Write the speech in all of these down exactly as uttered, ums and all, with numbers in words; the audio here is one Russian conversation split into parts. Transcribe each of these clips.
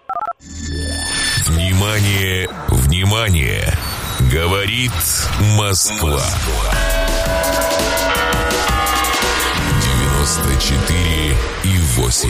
Внимание, внимание! Говорит Москва. девяносто четыре и восемь.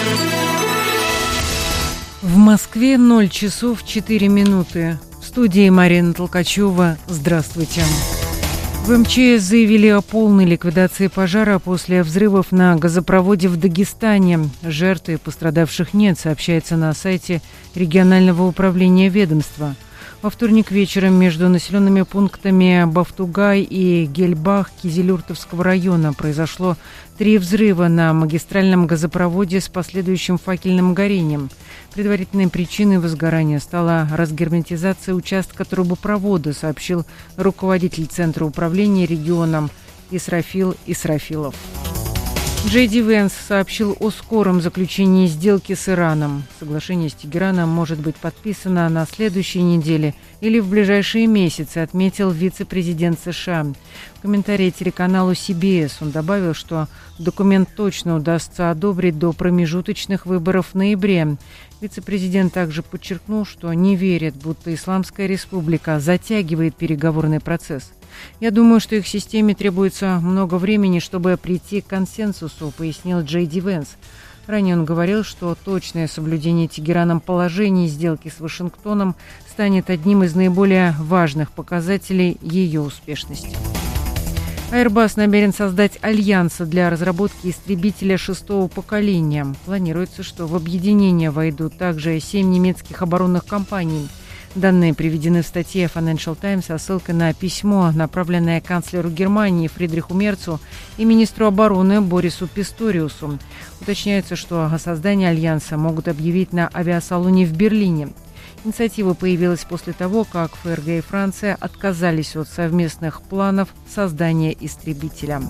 В Москве ноль часов четыре минуты. В студии Марина Толкачева. Здравствуйте. В эм че эс заявили о полной ликвидации пожара после взрывов на газопроводе в Дагестане. Жертв и пострадавших нет, сообщается на сайте регионального управления ведомства. Во вторник вечером между населенными пунктами Бафтугай и Гельбах Кизилюртовского района произошло три взрыва на магистральном газопроводе с последующим факельным горением. Предварительной причиной возгорания стала разгерметизация участка трубопровода, сообщил руководитель Центра управления регионом Исрафил Исрафилов. Джей Ди Венс сообщил о скором заключении сделки с Ираном. Соглашение с Тегераном может быть подписано на следующей неделе или в ближайшие месяцы, отметил вице-президент США. В комментарии телеканалу си би эс он добавил, что документ точно удастся одобрить до промежуточных выборов в ноябре. Вице-президент также подчеркнул, что не верит, будто Исламская республика затягивает переговорный процесс. «Я думаю, что их системе требуется много времени, чтобы прийти к консенсусу», пояснил Джей Ди Венс. Ранее он говорил, что точное соблюдение Тегераном положений сделки с Вашингтоном станет одним из наиболее важных показателей ее успешности. Airbus намерен создать альянс для разработки истребителя шестого поколения. Планируется, что в объединение войдут также семь немецких оборонных компаний. Данные приведены в статье Financial Times со ссылкой на письмо, направленное канцлеру Германии Фридриху Мерцу и министру обороны Борису Писториусу. Уточняется, что о создании альянса могут объявить на авиасалоне в Берлине. Инициатива появилась после того, как эф эр гэ и Франция отказались от совместных планов создания истребителя.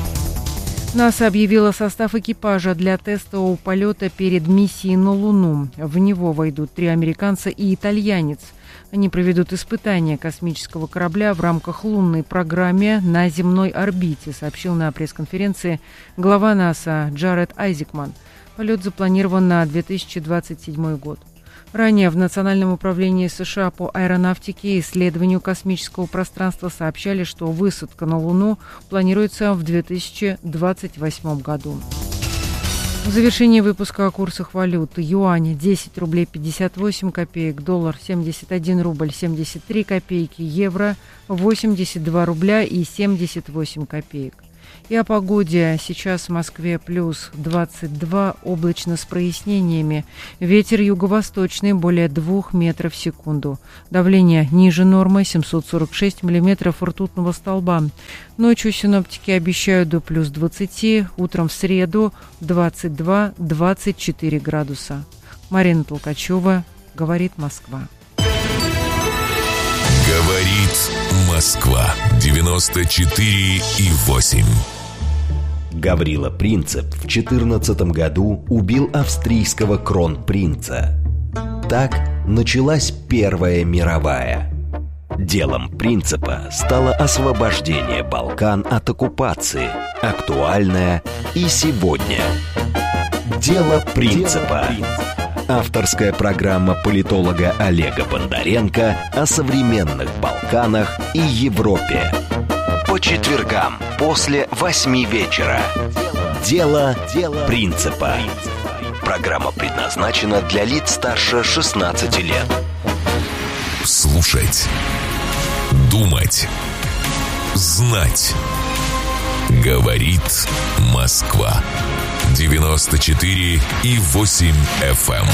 НАСА объявила состав экипажа для тестового полета перед миссией на Луну. В него войдут три американца и итальянец. Они проведут испытания космического корабля в рамках лунной программы на земной орбите, сообщил на пресс-конференции глава НАСА Джаред Айзекман. Полет запланирован на две тысячи двадцать седьмой год. Ранее в Национальном управлении США по аэронавтике и исследованию космического пространства сообщали, что высадка на Луну планируется в две тысячи двадцать восьмом году. В завершении выпуска о курсах валют. Юань десять рублей пятьдесят восемь копеек, доллар семьдесят один рубль семьдесят три копейки, евро восемьдесят два рубля и семьдесят восемь копеек. И о погоде. Сейчас в Москве плюс двадцать два, облачно с прояснениями. Ветер юго-восточный более двух метров в секунду. Давление ниже нормы семьсот сорок шесть миллиметров ртутного столба. Ночью синоптики обещают до плюс двадцати, утром в среду двадцать два - двадцать четыре градуса. Марина Толкачева, говорит Москва. Говорит Москва. девяносто четыре и восемь. Гаврила Принцип в четырнадцатом году убил австрийского кронпринца. Так началась Первая мировая. Делом Принципа стало освобождение Балкан от оккупации, актуальное и сегодня. Дело Принципа. Авторская программа политолога Олега Бондаренко о современных Балканах и Европе. По четвергам после восьми вечера. Дело Принципа. Программа предназначена для лиц старше шестнадцати лет. Слушать, думать, знать. Говорит Москва. девяносто четыре и восемь эф эм.